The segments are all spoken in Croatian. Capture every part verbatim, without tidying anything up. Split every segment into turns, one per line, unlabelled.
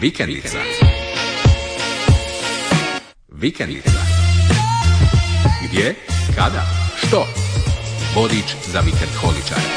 Vikendica. Vikendica. Gdje, kada, što? Vodič za vikend holičare.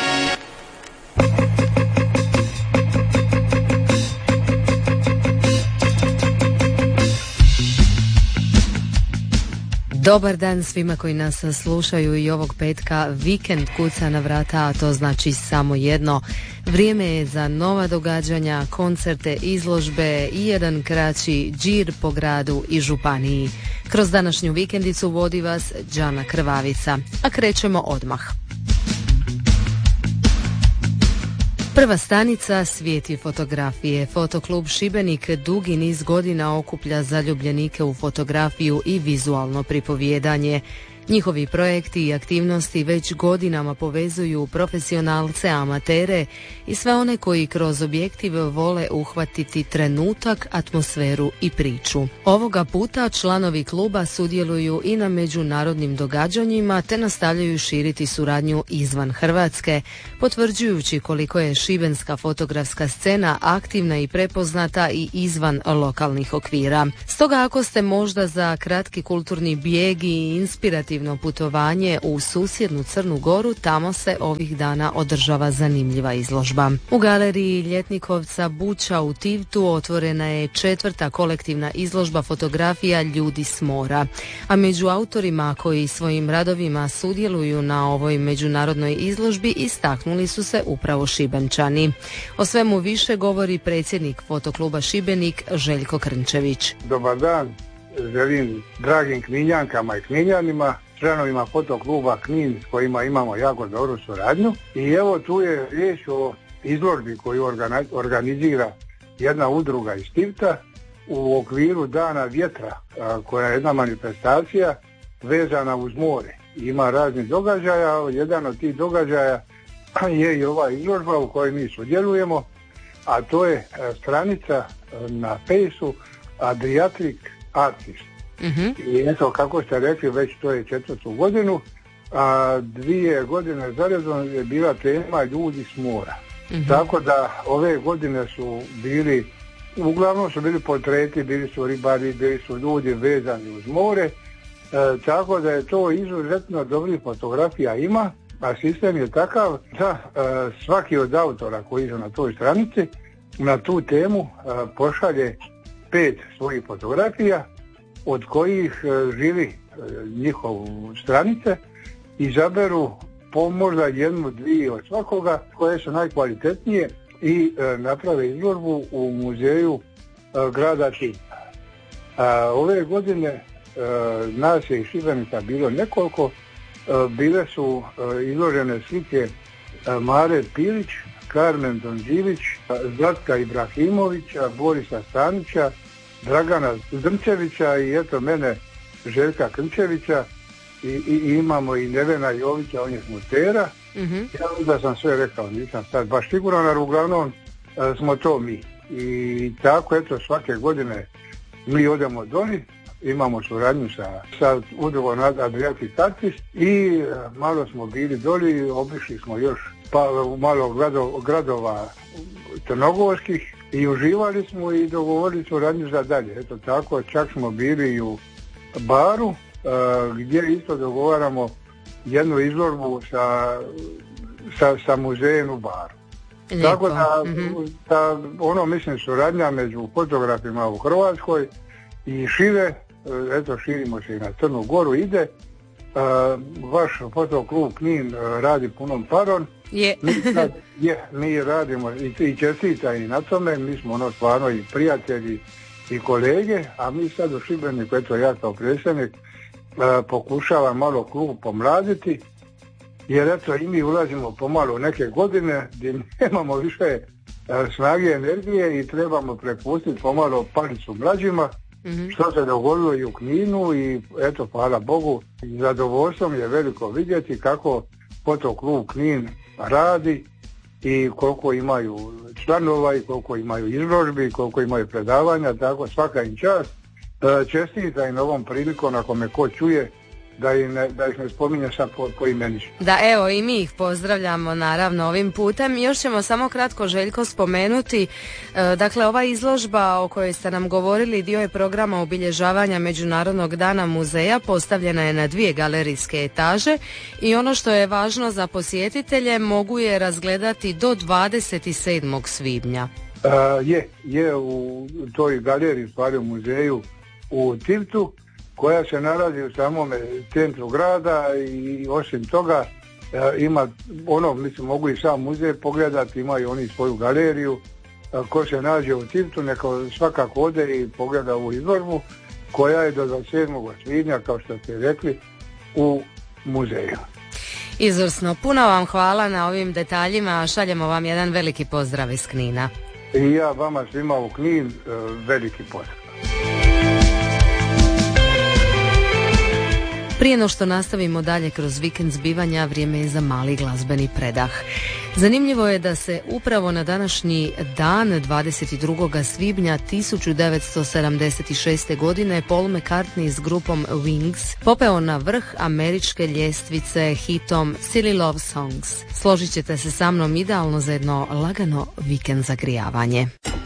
Dobar dan svima koji nas slušaju i ovog petka. Vikend kuca na vrata, a to znači samo jedno. Vrijeme je za nova događanja, koncerte, izložbe i jedan kraći džir po gradu i županiji. Kroz današnju vikendicu vodi vas Đana Krvavica. A krećemo odmah. Prva stanica Svijet je fotografije. Fotoklub Šibenik dugi niz godina okuplja zaljubljenike u fotografiju i vizualno pripovijedanje. Njihovi projekti i aktivnosti već godinama povezuju profesionalce, amatere i sve one koji kroz objektiv vole uhvatiti trenutak, atmosferu i priču. Ovoga puta članovi kluba sudjeluju i na međunarodnim događanjima te nastavljaju širiti suradnju izvan Hrvatske, potvrđujući koliko je šibenska fotografska scena aktivna i prepoznata i izvan lokalnih okvira. Stoga ako ste možda za kratki kulturni bijeg i inspirativni putovanje u susjednu Crnu Goru, tamo se ovih dana održava zanimljiva izložba. U galeriji Ljetnikovca Buča u Tivtu otvorena je četvrta kolektivna izložba fotografija Ljudi s mora, a među autorima koji svojim radovima sudjeluju na ovoj međunarodnoj izložbi istaknuli su se upravo Šibenčani. O svemu više govori predsjednik Fotokluba Šibenik Željko Krnčević.
Dobar dan, želim dragim Kninjankama i Kninjanima, članovima Fotokluba Knin s kojima imamo jako dobru suradnju. I evo tu je riječ o izložbi koju organizira jedna udruga iz Tivta u okviru Dana vjetra, koja je jedna manifestacija vezana uz more. Ima raznih događaja, jedan od tih događaja je i ova izložba u kojoj mi sudjelujemo, a to je stranica na Fejsu Adriatic Artist. Uh-huh. I eto, kako ste rekli, već to je četvrtu godinu, a dvije godine zaredom je bila tema Ljudi s mora. Uh-huh. Tako da ove godine su bili, uglavnom su bili portreti, bili su ribari, bili su ljudi vezani uz more, e, tako da je to izuzetno dobrih fotografija ima, a sistem je takav da e, svaki od autora koji su na toj stranici na tu temu e, pošalje pet svojih fotografija, od kojih e, živi e, njihov stranice, izaberu po možda jednu, dvije od svakoga koje su najkvalitetnije i e, naprave izložbu u muzeju e, grada Tivta. Ove godine e, nas je iz Šibenika bilo nekoliko, e, bile su e, izložene slike e, Mare Pilić, Karmen Donđivić, Zlatka Ibrahimovića, Borisa Stanića, Dragana Zdrnčevića i eto mene Željka Krnčevića i, i, i imamo i Nevena Jovića, on je smutera. Mm-hmm. Ja onda sam sve rekao, nisam sad baš siguran, ali uglavnom a, smo to mi. I tako eto svake godine mi odemo doli, imamo suradnju sa, sa udrugom Adriatic Artist i a, malo smo bili doli, obišli smo još pa, malo grado, gradova crnogorskih i uživali smo i dogovorili suradnju za dalje. Eto tako, čak smo bili i u Baru, uh, gdje isto dogovaramo jednu izložbu sa, sa, sa muzejem u Baru. Lijepo. Tako da, mm-hmm. da ono mislim suradnja među fotografima u Hrvatskoj i šire, uh, eto širimo se i na Crnu Goru ide. Uh, vaš fotoklub Knin uh, radi punom parom.
Je.
mi, sad, je, mi radimo i, i čestita i na tome, mi smo ono stvarno i prijatelji i kolege, a mi sad u Šibeniku, eto ja kao predsjednik, uh, pokušavam malo klub pomladiti, jer eto i mi ulazimo pomalo u neke godine gdje nemamo više uh, snage, energije i trebamo prepustiti pomalo palicu mlađima. Mm-hmm. Što se dogodilo i u Kninu i eto hvala Bogu, zadovoljstvom je veliko vidjeti kako Fotoklub Knin radi i koliko imaju članova i koliko imaju izložbi i koliko imaju predavanja, tako svaka im čast. Čestita i na ovom prilikom, ako me ko čuje, da ih ne, da ih ne spominje sad po, po imenično.
Da, evo i mi ih pozdravljamo naravno ovim putem. Još ćemo samo kratko, Željko, spomenuti, e, dakle ova izložba o kojoj ste nam govorili dio je programa obilježavanja Međunarodnog dana muzeja, postavljena je na dvije galerijske etaže i ono što je važno za posjetitelje, mogu je razgledati do dvadeset sedmog svibnja.
E, je, je u toj galeriji, stvari u muzeju u Tivtu, koja se nalazi u samom centru grada i osim toga e, ima ono, mislim, mogu i sam muzej pogledati, imaju oni svoju galeriju. E, ko se nađe u Tivtu, neka svakako ode i pogleda ovu izložbu koja je do dvadeset sedmog svibnja, kao što ste rekli, u muzeju.
Izvrsno, puno vam hvala na ovim detaljima, šaljemo vam jedan veliki pozdrav iz Knina.
I ja vama svima u Knin e, veliki pozdrav.
Prije no što nastavimo dalje kroz vikend zbivanja, vrijeme je za mali glazbeni predah. Zanimljivo je da se upravo na današnji dan, dvadeset drugog svibnja tisuću devetsto sedamdeset šeste. godine, Paul McCartney s grupom Wings popeo na vrh američke ljestvice hitom Silly Love Songs. Složit ćete se sa mnom, idealno za jedno lagano vikend zagrijavanje.